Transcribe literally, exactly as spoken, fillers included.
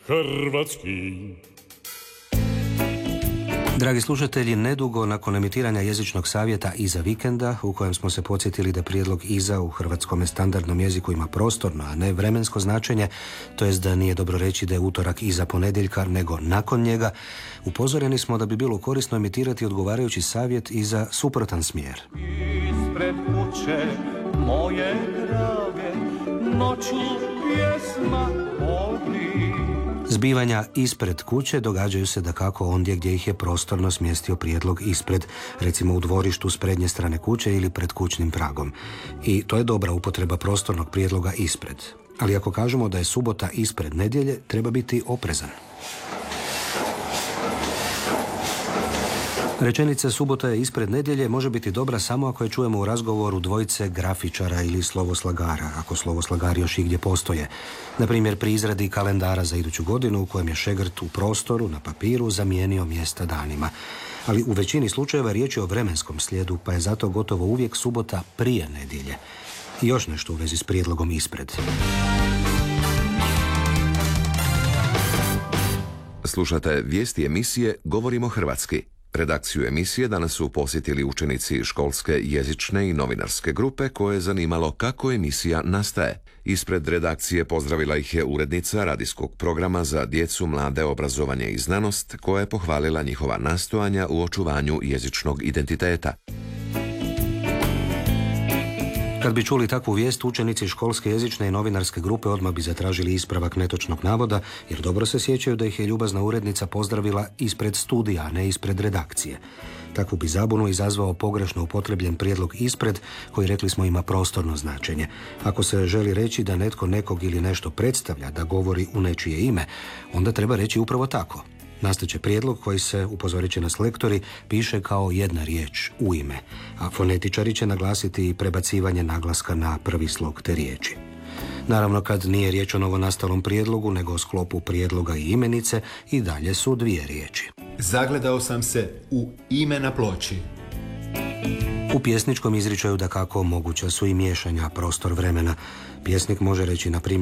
hrvatski. Dragi slušatelji, nedugo nakon emitiranja jezičnog savjeta Iza vikenda, u kojem smo se podsjetili da prijedlog iza u hrvatskom standardnom jeziku ima prostorno, a ne vremensko značenje, to jest da nije dobro reći da je utorak iza ponedjeljka, nego nakon njega, upozoreni smo da bi bilo korisno emitirati odgovarajući savjet i za suprotan smjer. Ispred kuće moje drage, noću pjesma ovdje. Zbivanja ispred kuće događaju se dakako ondje gdje ih je prostorno smjestio prijedlog ispred, recimo u dvorištu s prednje strane kuće ili pred kućnim pragom. I to je dobra upotreba prostornog prijedloga ispred. Ali ako kažemo da je subota ispred nedjelje, treba biti oprezan. Rečenica subota je ispred nedjelje može biti dobra samo ako je čujemo u razgovoru dvojice grafičara ili slovoslagara, ako slovoslagari još igdje postoje. Na primjer, pri izradi kalendara za iduću godinu u kojem je šegrt u prostoru, na papiru, zamijenio mjesta danima. Ali u većini slučajeva riječ je o vremenskom slijedu, pa je zato gotovo uvijek subota prije nedjelje. I još nešto u vezi s prijedlogom ispred. Slušate vijesti emisije Govorimo hrvatski. Redakciju emisije danas su posjetili učenici školske jezične i novinarske grupe koje je zanimalo kako emisija nastaje. Ispred redakcije pozdravila ih je urednica radijskog programa za djecu, mlade, obrazovanje i znanost, koja je pohvalila njihova nastojanja u očuvanju jezičnog identiteta. Kad bi čuli takvu vijest, učenici školske jezične i novinarske grupe odmah bi zatražili ispravak netočnog navoda, jer dobro se sjećaju da ih je ljubazna urednica pozdravila ispred studija, a ne ispred redakcije. Takvu bi zabunu izazvao pogrešno upotrebljen prijedlog ispred, koji, rekli smo, ima prostorno značenje. Ako se želi reći da netko nekog ili nešto predstavlja, da govori u nečije ime, onda treba reći upravo tako. Nastaće prijedlog koji se, upozorit će nas lektori, piše kao jedna riječ u ime, a fonetičari će naglasiti prebacivanje naglaska na prvi slog te riječi. Naravno, kad nije riječ o novonastalom prijedlogu, nego o sklopu prijedloga i imenice, i dalje su dvije riječi. Zagledao sam se u ime na ploči. U pjesničkom izričaju dakako moguća su i miješanja prostor vremena. Pjesnik može reći, na primjer,